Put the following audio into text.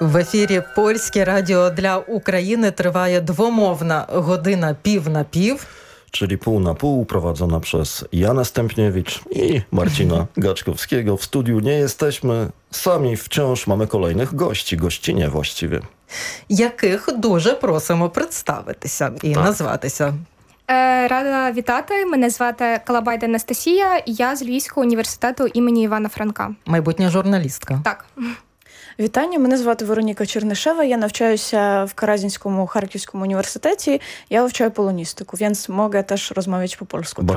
В ефірі Польське радіо для України триває двомовна година пів на пів. Czyli pół na pół, prowadzona przez Jana Stępniewicz i Marcina Gaczkowskiego. W studiu nie jesteśmy sami, wciąż mamy kolejnych gości, gościnie właściwie. Яких дуже просимо представитися і назватися. Рада вітати. Мене звати Калабайда Анастасія, і я з Львівського університету імені Івана Франка. Майбутня журналістка. Так. Вітання, мене звати Вероніка Чернишева, я навчаюся в Каразінському Харківському університеті, я вивчаю полоністику, więc mogę też rozmawiać po polsku.